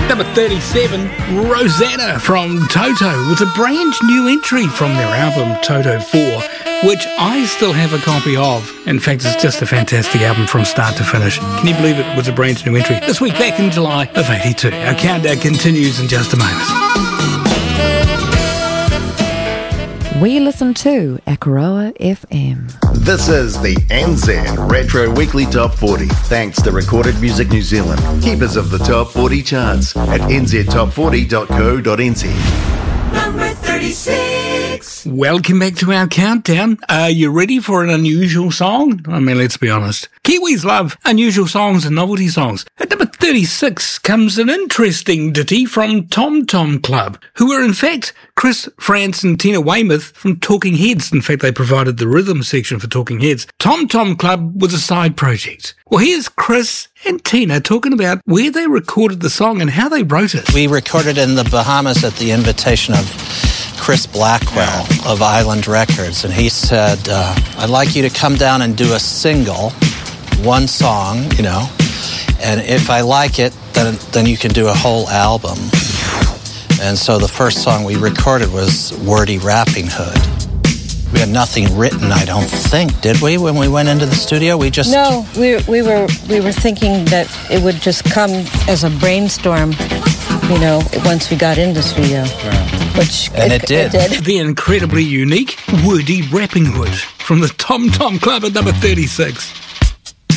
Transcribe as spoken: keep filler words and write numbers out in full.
Number thirty-seven, Rosanna from Toto, was a brand new entry from their album Toto four, which I still have a copy of. In fact, it's just a fantastic album from start to finish. Can you believe it was a brand new entry? This week back in July of eighty-two. Our countdown continues in just a moment. We listen to Akaroa F M. This is the N Z Retro Weekly Top forty, thanks to Recorded Music New Zealand, keepers of the Top forty charts at n z top forty dot co dot n z. Number thirty-six. Welcome back to our countdown. Are you ready for an unusual song? I mean, let's be honest. Kiwis love unusual songs and novelty songs. At number thirty-six comes an interesting ditty from Tom Tom Club, who were in fact Chris Frantz and Tina Weymouth from Talking Heads. In fact, they provided the rhythm section for Talking Heads. Tom Tom Club was a side project. Well, here's Chris and Tina talking about where they recorded the song and how they wrote it. We recorded in the Bahamas at the invitation of Chris Blackwell of Island Records, and he said, uh, I'd like you to come down and do a single, one song, you know, and if I like it, then then you can do a whole album. And so the first song we recorded was Wordy Rapping Hood. We had nothing written, I don't think, did we, when we went into the studio? We just... No, we, we were we were thinking that it would just come as a brainstorm, you know, once we got in the studio. Yeah. Which and it, it, did. it did. The incredibly unique Wordy Rapping Hood from the Tom Tom Club at number thirty-six.